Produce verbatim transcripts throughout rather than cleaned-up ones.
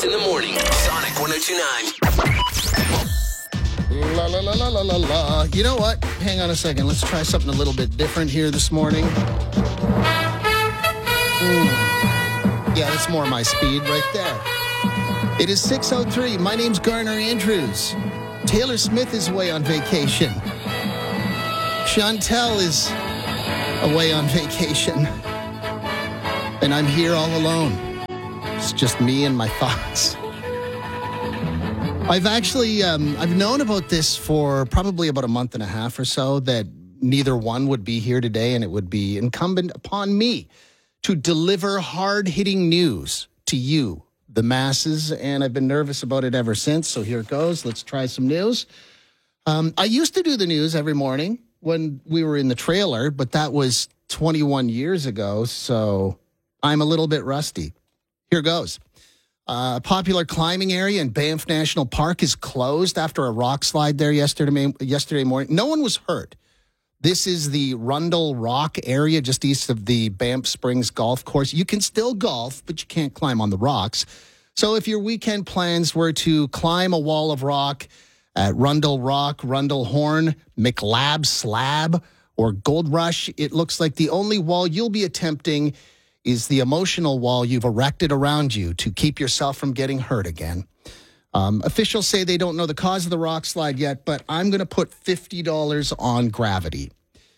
in the morning. Sonic one oh two point nine. La la la la la la la. You know what? Hang on a second. Let's try something a little bit different here this morning. Mm. Yeah, that's more my speed right there. It is six oh three. My name's Garner Andrews. Taylor Smith is away on vacation. Chantel is away on vacation. And I'm here all alone. It's just me and my thoughts. I've actually, um, I've known about this for probably about a month and a half or so, that neither one would be here today, and it would be incumbent upon me to deliver hard-hitting news to you, the masses, and I've been nervous about it ever since, so here it goes. Let's try some news. Um, I used to do the news every morning when we were in the trailer, but that was twenty-one years ago, so I'm a little bit rusty. Here goes. Uh, a popular climbing area in Banff National Park is closed after a rock slide there yesterday, yesterday morning. No one was hurt. This is the Rundle Rock area just east of the Banff Springs Golf Course. You can still golf, but you can't climb on the rocks. So if your weekend plans were to climb a wall of rock at Rundle Rock, Rundle Horn, McLab Slab, or Gold Rush, it looks like the only wall you'll be attempting is the emotional wall you've erected around you to keep yourself from getting hurt again. Um, officials say they don't know the cause of the rock slide yet, but I'm going to put fifty dollars on gravity.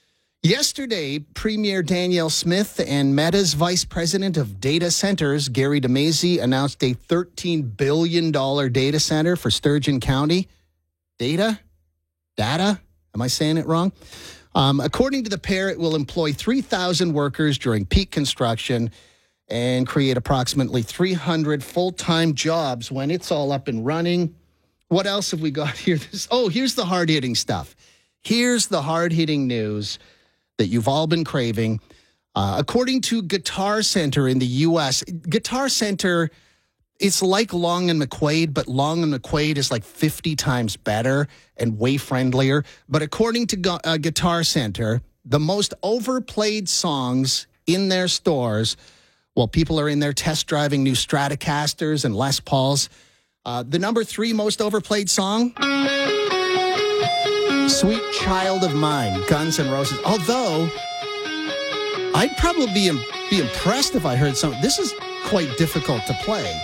Yesterday, Premier Danielle Smith and Meta's Vice President of Data Centers, Gary DeMasi, announced a thirteen billion dollars data center for Sturgeon County. Data? Data? Am I saying it wrong? Um, according to the pair, it will employ three thousand workers during peak construction and create approximately three hundred full-time jobs when it's all up and running. What else have we got here? This, oh, here's the hard-hitting stuff. Here's the hard-hitting news that you've all been craving. Uh, according to Guitar Center in the U S, Guitar Center, it's like Long and McQuaid, but Long and McQuaid is like fifty times better and way friendlier. But according to Gu- uh, Guitar Center, the most overplayed songs in their stores, while people are in there test driving new Stratocasters and Les Pauls, uh, the number three most overplayed song, Sweet Child of Mine, Guns N' Roses. Although, I'd probably be, im- be impressed if I heard some. This is quite difficult to play.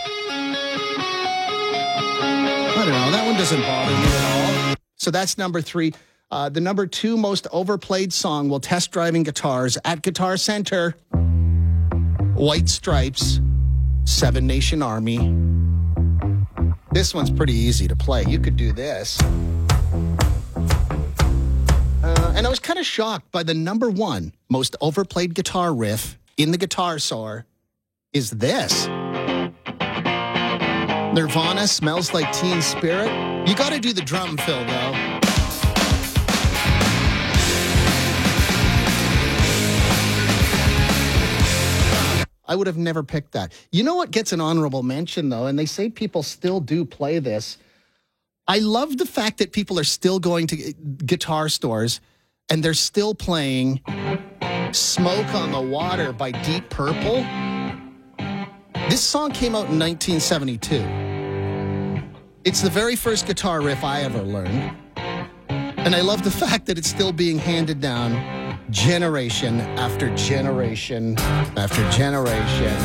I don't know. That one doesn't bother me at all. So that's number three. Uh, the number two most overplayed song while test driving guitars at Guitar Center, White Stripes, Seven Nation Army. This one's pretty easy to play. You could do this. Uh, and I was kind of shocked by the number one most overplayed guitar riff in the guitar store is this. Nirvana, Smells Like Teen Spirit. You got to do the drum fill, though. I would have never picked that. You know what gets an honorable mention, though, and they say people still do play this. I love the fact that people are still going to guitar stores and they're still playing Smoke on the Water by Deep Purple. This song came out in nineteen seventy-two. It's the very first guitar riff I ever learned. And I love the fact that it's still being handed down generation after generation after generation.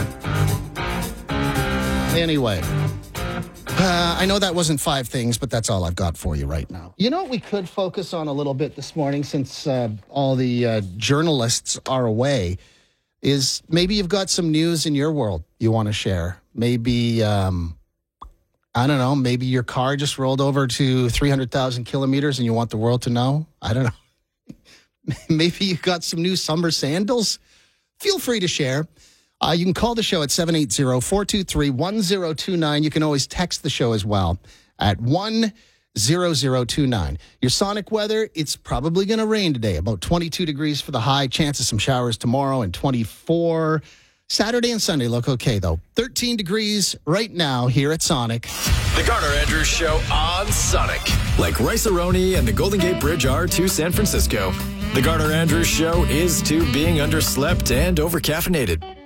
Anyway, uh, I know that wasn't five things, but that's all I've got for you right now. You know what we could focus on a little bit this morning, since uh, all the uh, journalists are away, is maybe you've got some news in your world you want to share. Maybe, um, I don't know, maybe your car just rolled over to three hundred thousand kilometers and you want the world to know. I don't know. Maybe you got some new summer sandals. Feel free to share. Uh, you can call the show at seven eight zero, four two three, one zero two nine. You can always text the show as well at one zero zero two nine. Your Sonic weather, it's probably going to rain today. About twenty-two degrees for the high. Chance of some showers tomorrow, and twenty-four. Saturday and Sunday look okay, though. thirteen degrees right now here at Sonic. The Garner Andrews Show on Sonic. Like Rice-A-Roni and the Golden Gate Bridge are to San Francisco, the Garner Andrews Show is to being underslept and overcaffeinated.